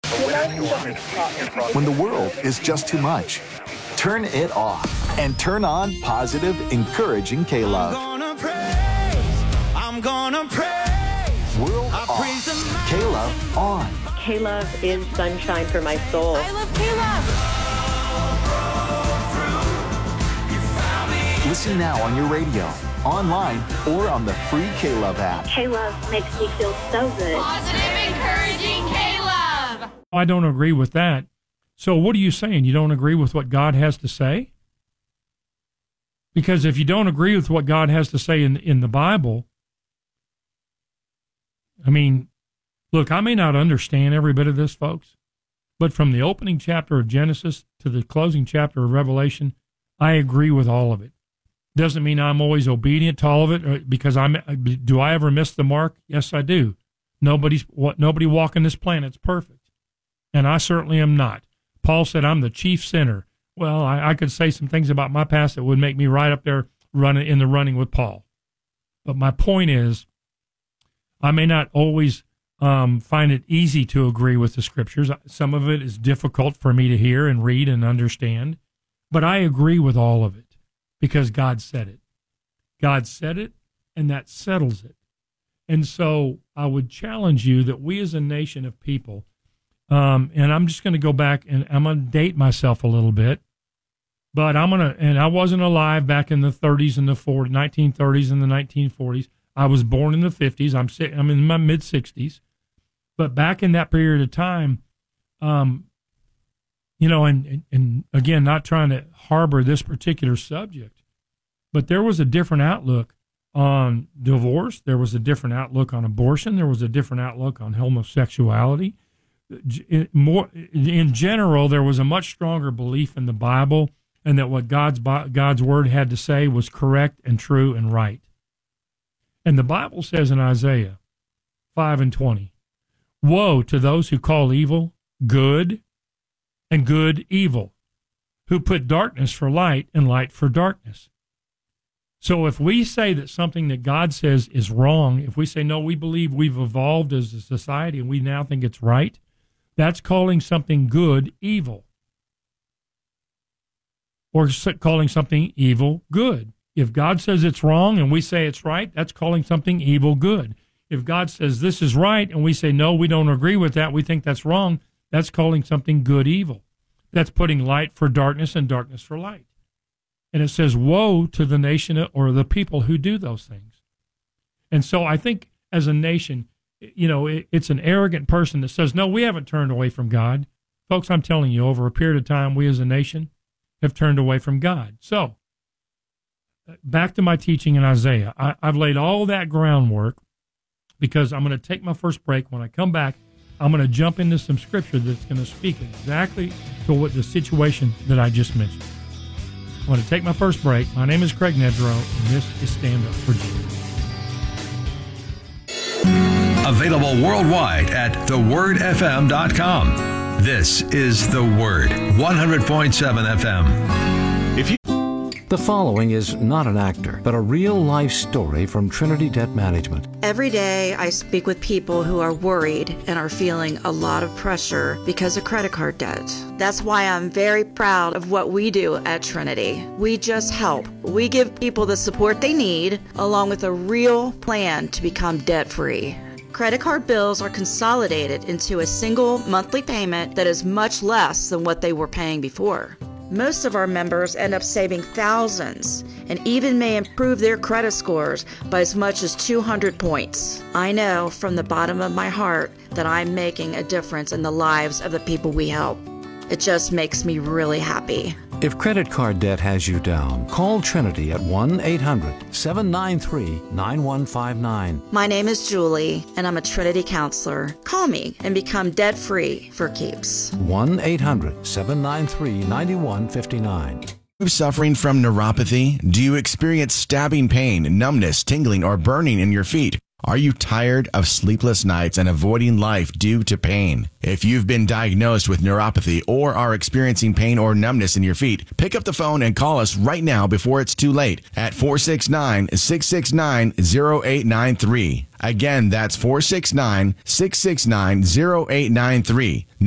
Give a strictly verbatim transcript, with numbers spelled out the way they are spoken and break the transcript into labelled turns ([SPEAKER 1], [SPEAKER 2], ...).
[SPEAKER 1] When the world is just too much, turn it off and turn on positive, encouraging K-Love.
[SPEAKER 2] I'm gonna praise, I'm gonna praise.
[SPEAKER 1] World off, K-Love on.
[SPEAKER 3] K-Love is sunshine for my soul.
[SPEAKER 4] I love K-Love.
[SPEAKER 1] Listen now on your radio, online, or on the free K-Love app.
[SPEAKER 3] K-Love makes me feel so good.
[SPEAKER 4] Positive, encouraging K-Love.
[SPEAKER 5] I don't agree with that. So what are you saying? You don't agree with what God has to say? Because if you don't agree with what God has to say in, in the Bible, I mean, look, I may not understand every bit of this, folks, but from the opening chapter of Genesis to the closing chapter of Revelation, I agree with all of it. Doesn't mean I'm always obedient to all of it, because I'm. Do I ever miss the mark? Yes, I do. Nobody's what nobody walking this planet's perfect, and I certainly am not. Paul said I'm the chief sinner. Well, I, I could say some things about my past that would make me right up there running in the running with Paul. But my point is, I may not always um, find it easy to agree with the scriptures. Some of it is difficult for me to hear and read and understand, but I agree with all of it. Because God said it. God said it, and that settles it. And so I would challenge you that we as a nation of people, um, and I'm just going to go back, and I'm going to date myself a little bit, but I'm going to, and I wasn't alive back in the thirties and the forties, nineteen thirties and the nineteen forties. I was born in the fifties. I'm, I'm in my mid-sixties. But back in that period of time, um, you know, and, and, and again, not trying to harbor this particular subject, but there was a different outlook on divorce. There was a different outlook on abortion. There was a different outlook on homosexuality. In, more, in general, there was a much stronger belief in the Bible and that what God's, God's word had to say was correct and true and right. And the Bible says in Isaiah five and twenty, woe to those who call evil good and good evil, who put darkness for light and light for darkness. So if we say that something that God says is wrong, if we say, no, we believe we've evolved as a society and we now think it's right, that's calling something good evil. Or calling something evil good. If God says it's wrong and we say it's right, that's calling something evil good. If God says this is right and we say, no, we don't agree with that, we think that's wrong, that's calling something good evil. That's putting light for darkness and darkness for light. And it says, woe to the nation or the people who do those things. And so I think as a nation, you know, it, it's an arrogant person that says, no, we haven't turned away from God. Folks, I'm telling you, over a period of time, we as a nation have turned away from God. So back to my teaching in Isaiah. I, I've laid all that groundwork because I'm going to take my first break. When I come back, I'm going to jump into some scripture that's going to speak exactly to what the situation that I just mentioned. I'm going to take my first break. My name is Craig Nedrow, and this is Stand Up for Jesus.
[SPEAKER 6] Available worldwide at the word f m dot com. This is The Word, one hundred point seven F M. If you
[SPEAKER 7] The following is not an actor, but a real-life story from Trinity Debt Management.
[SPEAKER 8] Every day I speak with people who are worried and are feeling a lot of pressure because of credit card debt. That's why I'm very proud of what we do at Trinity. We just help. We give people the support they need, along with a real plan to become debt-free. Credit card bills are consolidated into a single monthly payment that is much less than what they were paying before. Most of our members end up saving thousands and even may improve their credit scores by as much as two hundred points. I know from the bottom of my heart that I'm making a difference in the lives of the people we help. It just makes me really happy.
[SPEAKER 7] If credit card debt has you down, call Trinity at one eight hundred seven nine three nine one five nine.
[SPEAKER 8] My name is Julie, and I'm a Trinity counselor. Call me and become debt-free for keeps.
[SPEAKER 7] one eight hundred seven nine three nine one five nine.
[SPEAKER 9] Are you suffering from neuropathy? Do you experience stabbing pain, numbness, tingling, or burning in your feet? Are you tired of sleepless nights and avoiding life due to pain? If you've been diagnosed with neuropathy or are experiencing pain or numbness in your feet, pick up the phone and call us right now before it's too late at four six nine, six six nine, zero eight nine three. Again, that's four six nine, six six nine, zero eight nine three.